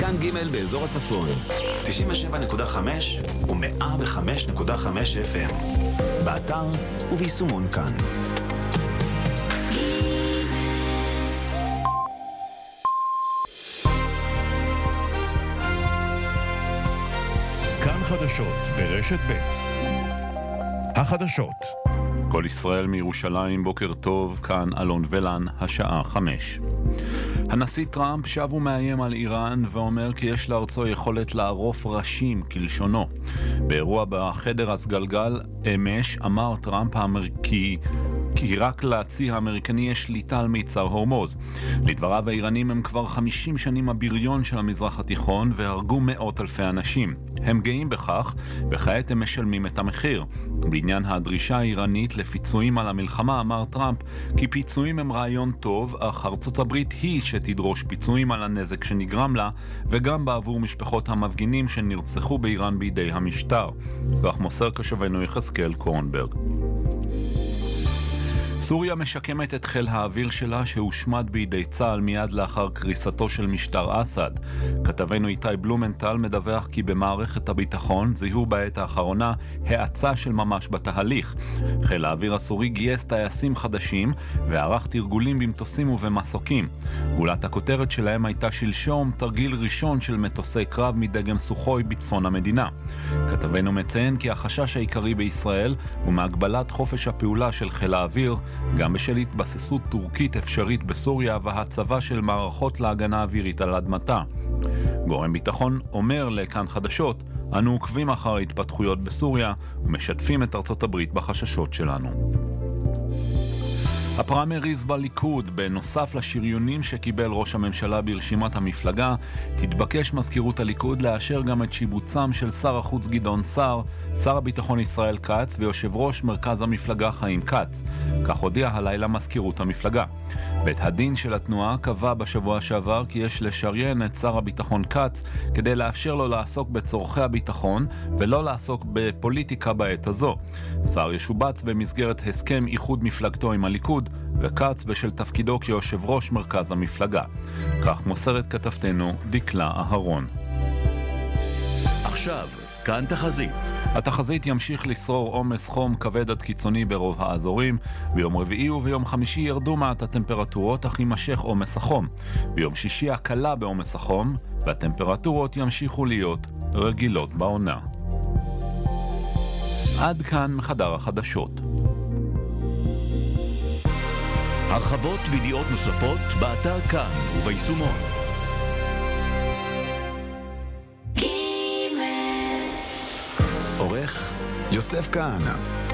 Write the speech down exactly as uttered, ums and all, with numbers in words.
כאן ג' באזור הצפון, תשעים ושבע נקודה חמש ו-מאה וחמש נקודה חמש אף אם. באתר וביישומון כאן. כאן חדשות ברשת ב'. החדשות. כל ישראל מירושלים, בוקר טוב, כאן אלון ולן, השעה חמש. הנשיא טראמפ שב ומאיים על איראן ואומר כי יש לארצו יכולת לערוף ראשים כלשונו. באירוע בחדר הסגלגל אמש אמר טראמפ האמריקי כי רק לצי האמריקני יש שליטה על מיצר הורמוז. לדבריו, האיראנים הם כבר חמישים שנים הבריון של המזרח התיכון והרגו מאות אלפי אנשים. הם גאים בכך, וכעת הם משלמים את המחיר. בעניין הדרישה האיראנית לפיצויים על המלחמה אמר טראמפ כי פיצויים הם רעיון טוב, אך ארצות הברית היא שתדרוש פיצויים על הנזק שנגרם לה, וגם בעבור משפחות המפגינים שנרצחו באיראן בידי המשטר. כך מוסר קשבנו יחזקאל קורנברג. סוריה משקמת את חיל האוויר שלה שהושמד בידי צה"ל מיד לאחר קריסתו של משטר אסד. כתבנו איתי בלומנטל מדווח כי במערכת הביטחון זיהו בעת האחרונה האצה של ממש בתהליך. חיל האוויר הסורי גייס טייסים חדשים וערך תרגולים במטוסים ובמסוקים. גולת הכותרת שלהם הייתה שלשום תרגיל ראשון של מטוסי קרב מדגם סוחוי בצפון המדינה. כתבנו מציין כי החשש העיקרי בישראל הוא מהגבלת חופש הפעולה של חיל האוויר, גם בשל התבססות טורקית אפשרית בסוריה והצבה של מערכות להגנה אווירית על אדמתה. גורם ביטחון אומר לכאן חדשות, אנו עוקבים אחר ההתפתחויות בסוריה ומשתפים את ארצות הברית בחששות שלנו. הפריימריז בליכוד, בנוסף לשריונים שקיבל ראש הממשלה ברשימת המפלגה, תתבקש מזכירות הליכוד לאשר גם את שיבוצם של שר החוץ גדעון סער, שר הביטחון ישראל כץ ויושב ראש מרכז המפלגה חיים כץ. כך הודיע הלילה מזכירות המפלגה. בית הדין של התנועה קבע בשבוע שעבר כי יש לשריין את שר הביטחון כץ כדי לאפשר לו לעסוק בצורכי הביטחון ולא לעסוק בפוליטיקה בעת הזו. סער ישובץ במסגרת הסכם איחוד מפלגתו עם הליכוד, וקץ בשל תפקידו כיושב ראש מרכז המפלגה. כך מוסרת כתבתנו דקלה אהרון. עכשיו, כאן תחזית. התחזית ימשיך לשרור עומס חום כבד עד קיצוני ברוב האזורים. ביום רביעי וביום חמישי ירדו מעט הטמפרטורות, אך יימשך עומס החום. ביום שישי הקלה בעומס החום, והטמפרטורות ימשיכו להיות רגילות בעונה. עד כאן מחדר החדשות. הרחבות וידיעות נוספות באתר כאן וביישומון. עורך יוסף כהנא.